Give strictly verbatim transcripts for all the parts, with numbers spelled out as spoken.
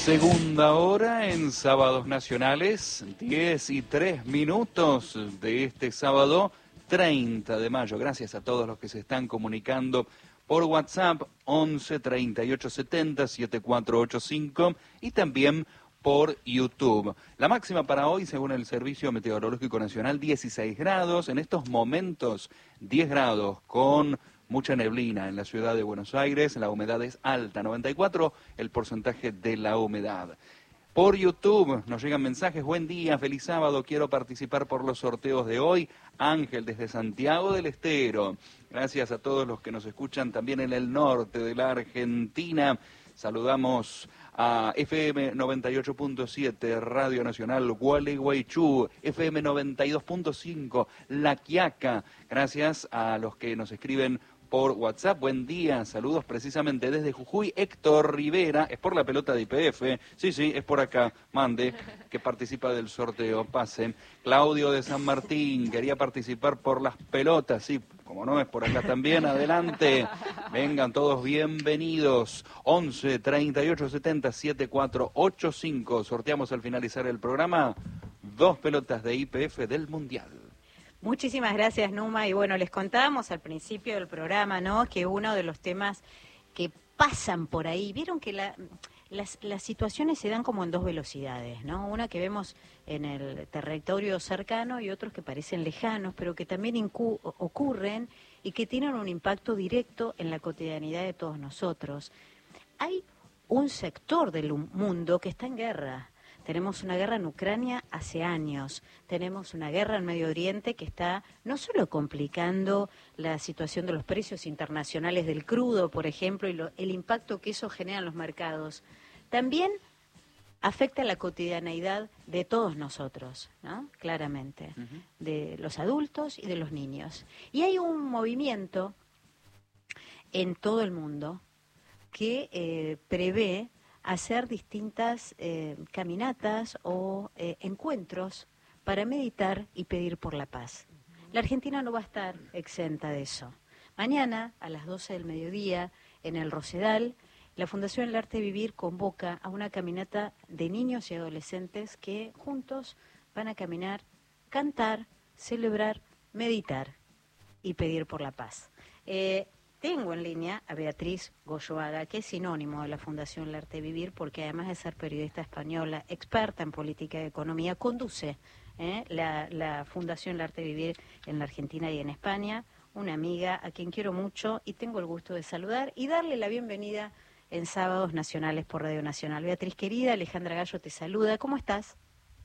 Segunda hora en Sábados Nacionales, diez y tres minutos de este sábado treinta de mayo. Gracias a todos los que se están comunicando por WhatsApp once treinta y ocho setenta setenta y cuatro ochenta y cinco y también por YouTube. La máxima para hoy, según el Servicio Meteorológico Nacional, dieciséis grados. En estos momentos, diez grados con mucha neblina en la ciudad de Buenos Aires. La humedad es alta, noventa y cuatro el porcentaje de la humedad. Por YouTube nos llegan mensajes: buen día, feliz sábado, quiero participar por los sorteos de hoy. Ángel desde Santiago del Estero. Gracias a todos los que nos escuchan también en el norte de la Argentina. Saludamos a F M noventa y ocho punto siete, Radio Nacional Gualeguaychú, F M noventa y dos punto cinco, La Quiaca. Gracias a los que nos escriben por WhatsApp. Buen día, saludos precisamente desde Jujuy. Héctor Rivera, es por la pelota de I P F, sí, sí, es por acá, mande, que participa del sorteo, pasen. Claudio de San Martín, quería participar por las pelotas, sí, como no es por acá también, adelante, vengan todos bienvenidos. once treinta y ocho setenta setenta y cuatro ochenta y cinco, sorteamos al finalizar el programa dos pelotas de I P F del Mundial. Muchísimas gracias, Numa. Y bueno, les contábamos al principio del programa, ¿no?, que uno de los temas que pasan por ahí, vieron que la, las, las situaciones se dan como en dos velocidades, ¿no? Una que vemos en el territorio cercano y otros que parecen lejanos, pero que también incu- ocurren y que tienen un impacto directo en la cotidianidad de todos nosotros. Hay un sector del mundo que está en guerra. Tenemos una guerra en Ucrania hace años, tenemos una guerra en Medio Oriente que está no solo complicando la situación de los precios internacionales del crudo, por ejemplo, y lo, el impacto que eso genera en los mercados, también afecta la cotidianeidad de todos nosotros, ¿no? Claramente, uh-huh. de los adultos y de los niños. Y hay un movimiento en todo el mundo que eh, prevé hacer distintas eh, caminatas o eh, encuentros para meditar y pedir por la paz. La Argentina no va a estar exenta de eso. Mañana, a las doce del mediodía, en el Rosedal, la Fundación El Arte de Vivir convoca a una caminata de niños y adolescentes que juntos van a caminar, cantar, celebrar, meditar y pedir por la paz. Eh, Tengo en línea a Beatriz Goyoaga, que es sinónimo de la Fundación El Arte de Vivir, porque además de ser periodista española, experta en política y economía, conduce ¿eh? la, la Fundación El Arte de Vivir en la Argentina y en España, una amiga a quien quiero mucho y tengo el gusto de saludar y darle la bienvenida en Sábados Nacionales por Radio Nacional. Beatriz, querida, Alejandra Gallo te saluda. ¿Cómo estás?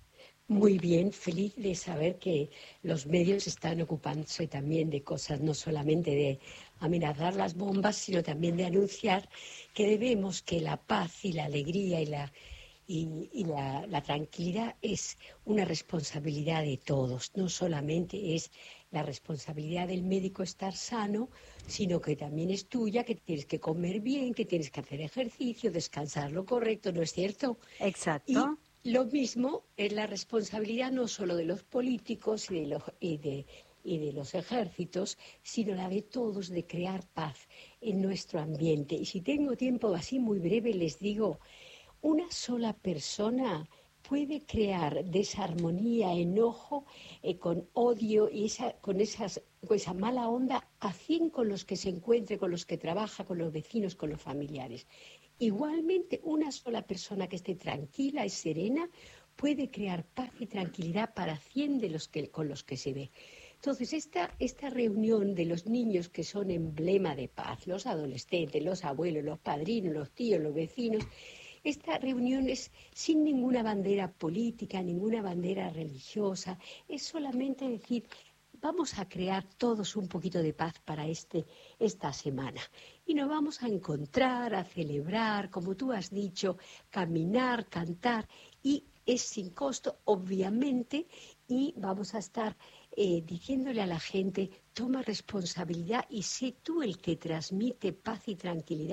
Muy bien, feliz de saber que los medios están ocupándose también de cosas, no solamente de amenazar las bombas, sino también de anunciar que debemos que la paz y la alegría y la, y, y la, la tranquilidad es una responsabilidad de todos. No solamente es la responsabilidad del médico estar sano, sino que también es tuya, que tienes que comer bien, que tienes que hacer ejercicio, descansar lo correcto, ¿no es cierto? Exacto. Y, Lo mismo es la responsabilidad no solo de los políticos y de los, y de, y de los ejércitos, sino la de todos, de crear paz en nuestro ambiente. Y si tengo tiempo así muy breve, les digo, una sola persona puede crear desarmonía, enojo, eh, con odio y esa, con, esas, con esa mala onda a cien con los que se encuentre, con los que trabaja, con los vecinos, con los familiares. Igualmente, una sola persona que esté tranquila y serena puede crear paz y tranquilidad para cien de los que, con los que se ve. Entonces, esta, esta reunión de los niños que son emblema de paz, los adolescentes, los abuelos, los padrinos, los tíos, los vecinos, esta reunión es sin ninguna bandera política, ninguna bandera religiosa, es solamente decir, vamos a crear todos un poquito de paz para este, esta semana. Y nos vamos a encontrar, a celebrar, como tú has dicho, caminar, cantar, y es sin costo, obviamente, y vamos a estar eh, diciéndole a la gente, toma responsabilidad y sé tú el que transmite paz y tranquilidad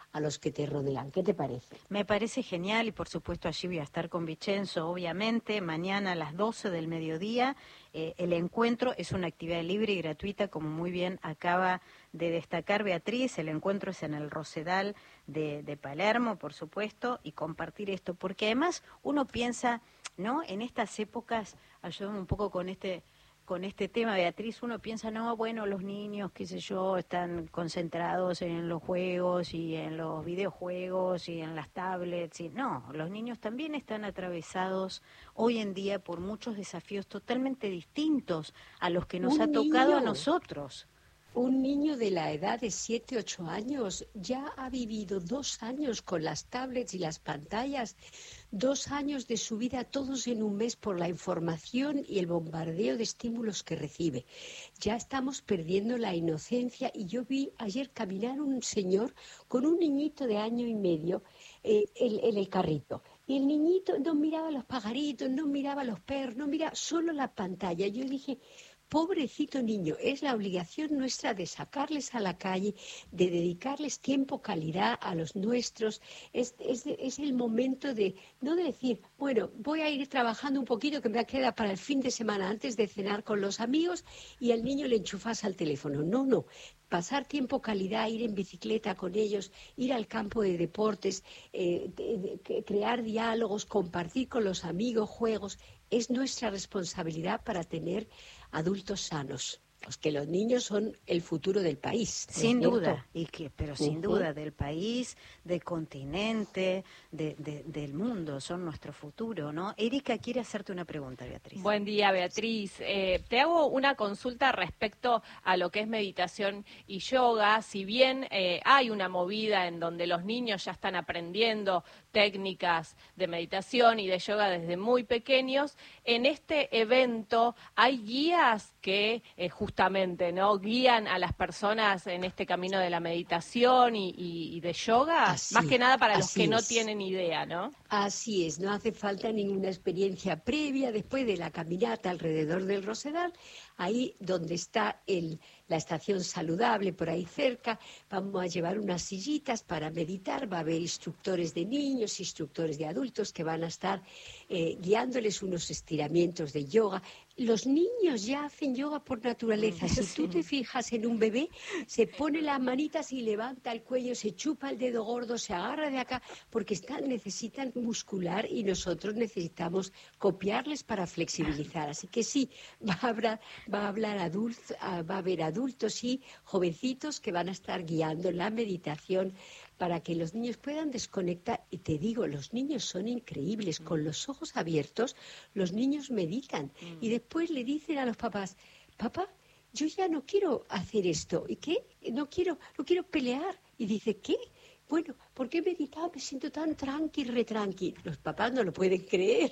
a los que te rodean. ¿Qué te parece? Me parece genial y por supuesto allí voy a estar con Vicenzo, obviamente, mañana a las doce del mediodía. Eh, el encuentro es una actividad libre y gratuita, como muy bien acaba de destacar Beatriz. El encuentro es en el Rosedal de, de Palermo, por supuesto, y compartir esto, porque además uno piensa, ¿no? En estas épocas, ayúdame un poco con este... con este tema, Beatriz, uno piensa, no, bueno, los niños, qué sé yo, están concentrados en los juegos y en los videojuegos y en las tablets. Y no, los niños también están atravesados hoy en día por muchos desafíos totalmente distintos a los que nos Un ha tocado niño, a nosotros. Un niño de la edad de siete, ocho años ya ha vivido dos años con las tablets y las pantallas, dos años de su vida todos en un mes por la información y el bombardeo de estímulos que recibe. Ya estamos perdiendo la inocencia y yo vi ayer caminar un señor con un niñito de año y medio eh, en, en el carrito. Y el niñito no miraba los pajaritos, no miraba los perros, no miraba solo la pantalla. Yo dije... pobrecito niño, es la obligación nuestra de sacarles a la calle, de dedicarles tiempo, calidad a los nuestros. Es, es, es el momento de, no de decir, bueno, voy a ir trabajando un poquito que me queda para el fin de semana antes de cenar con los amigos y al niño le enchufas al teléfono. No, no. Pasar tiempo, calidad, ir en bicicleta con ellos, ir al campo de deportes, eh, de, de, crear diálogos, compartir con los amigos, juegos, es nuestra responsabilidad para tener adultos sanos. Pues que los niños son el futuro del país. Sin duda, y que, pero sin uh-huh. duda del país, del continente, de, de, del mundo, son nuestro futuro, ¿no? Erika quiere hacerte una pregunta, Beatriz. Buen día, Beatriz. Eh, te hago una consulta respecto a lo que es meditación y yoga. Si bien eh, hay una movida en donde los niños ya están aprendiendo técnicas de meditación y de yoga desde muy pequeños, en este evento hay guías que eh, justamente no guían a las personas en este camino de la meditación y, y, y de yoga, así, más que nada para los que es. no tienen idea, ¿no? Así es, no hace falta ninguna experiencia previa después de la caminata alrededor del Rosedal, ahí donde está el, la estación saludable, por ahí cerca, vamos a llevar unas sillitas para meditar, va a haber instructores de niños, instructores de adultos que van a estar eh, guiándoles unos estiramientos de yoga. Los niños ya hacen yoga por naturaleza. Si tú te fijas en un bebé, se pone las manitas y levanta el cuello, se chupa el dedo gordo, se agarra de acá, porque están, necesitan muscular y nosotros necesitamos copiarles para flexibilizar. Así que sí, va a hablar, va a hablar adultos, va a haber adultos y jovencitos que van a estar guiando la meditación para que los niños puedan desconectar. Y te digo, los niños son increíbles. Con los ojos abiertos, los niños meditan. Y después le dicen a los papás, papá, yo ya no quiero hacer esto. ¿Y qué? No quiero, no quiero pelear. Y dice, ¿qué? Bueno, ¿por qué he meditado? Me siento tan tranqui, retranqui. Los papás no lo pueden creer.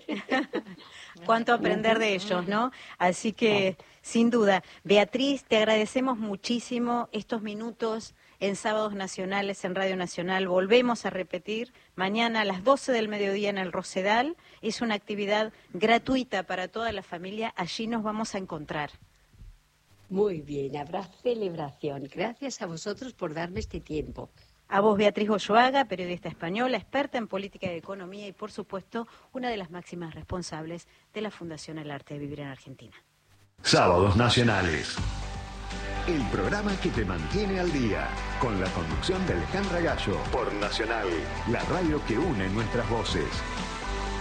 Cuánto aprender de ellos, ¿no? Así que, sin duda, Beatriz, te agradecemos muchísimo estos minutos en Sábados Nacionales, en Radio Nacional. Volvemos a repetir, mañana a las doce del mediodía en el Rosedal. Es una actividad gratuita para toda la familia. Allí nos vamos a encontrar. Muy bien, habrá celebración. Gracias a vosotros por darme este tiempo. A vos, Beatriz Goyoaga, periodista española, experta en política y economía y, por supuesto, una de las máximas responsables de la Fundación El Arte de Vivir en Argentina. Sábados Nacionales. El programa que te mantiene al día, con la conducción de Alejandra Gallo, por Nacional, la radio que une nuestras voces.